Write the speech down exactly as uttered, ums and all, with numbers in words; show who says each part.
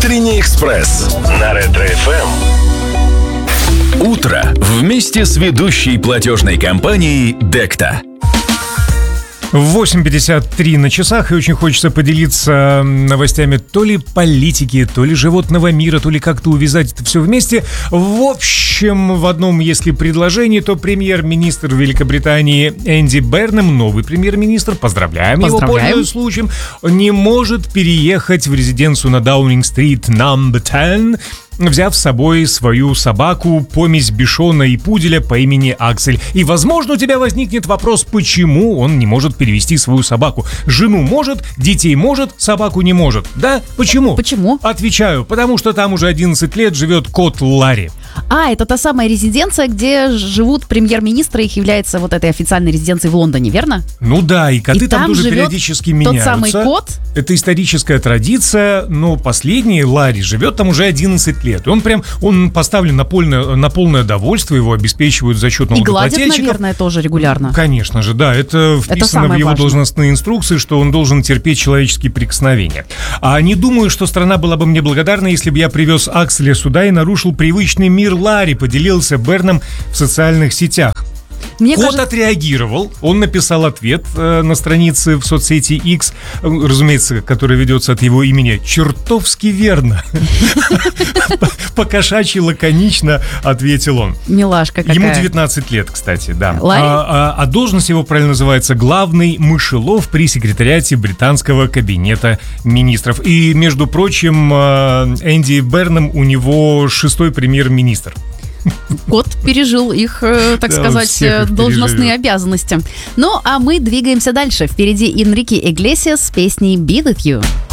Speaker 1: Утренний экспресс на Ретро-эф эм. Утро вместе с ведущей платежной компанией Декта.
Speaker 2: восемь пятьдесят три на часах, и очень хочется поделиться новостями то ли политики, то ли животного мира, то ли как-то увязать это все вместе. В общем, в одном, если предложении, то премьер-министр Великобритании Энди Бернем, новый премьер-министр, поздравляем,
Speaker 3: Поздравляем.
Speaker 2: его, пользуясь случаем, не может переехать в резиденцию на Даунинг-стрит номер десять, взяв с собой свою собаку, помесь бишона и пуделя по имени Аксель. И, возможно, у тебя возникнет вопрос, почему он не может перевести свою собаку. Жену может, детей может, собаку не может. Да? Почему?
Speaker 3: Почему?
Speaker 2: Отвечаю, потому что там уже одиннадцать лет живет кот Ларри.
Speaker 3: А, это та самая резиденция, где живут премьер-министры, их является вот этой официальной резиденцией в Лондоне, верно?
Speaker 2: Ну да, и коты
Speaker 3: И
Speaker 2: там,
Speaker 3: там
Speaker 2: тоже
Speaker 3: живет
Speaker 2: периодически
Speaker 3: тот
Speaker 2: меняются.
Speaker 3: самый кот?
Speaker 2: Это историческая традиция, но последний Ларри живет там уже одиннадцать лет. И он прям, он поставлен на полное, на полное довольство, его обеспечивают за счет
Speaker 3: И гладят,
Speaker 2: налогоплательщиков.
Speaker 3: наверное, тоже регулярно.
Speaker 2: Конечно же, да, это вписано
Speaker 3: самое
Speaker 2: в его
Speaker 3: важное.
Speaker 2: должностные инструкции, что он должен терпеть человеческие прикосновения. А не думаю, что страна была бы мне благодарна, если бы я привез Акселя сюда и нарушил привычный мир Ларри, поделился Берном в социальных сетях.
Speaker 3: Мне
Speaker 2: Кот
Speaker 3: кажется,
Speaker 2: отреагировал, он написал ответ э, на странице в соцсети X, э, разумеется, который ведется от его имени, чертовски верно. По-кошачьи лаконично ответил он.
Speaker 3: милашка какая.
Speaker 2: Ему девятнадцать лет, кстати, да.
Speaker 3: Ларри?
Speaker 2: А, а- а должность его правильно называется главный мышелов при секретариате британского кабинета министров. И, между прочим, э, Энди Бернем у него шестой премьер-министр.
Speaker 3: Кот пережил их, э, так
Speaker 2: Да, он
Speaker 3: сказать,
Speaker 2: всех
Speaker 3: э,
Speaker 2: их
Speaker 3: должностные
Speaker 2: переживет.
Speaker 3: обязанности. Ну, а мы двигаемся дальше. Впереди Энрике Иглесиас с песней «Be With You».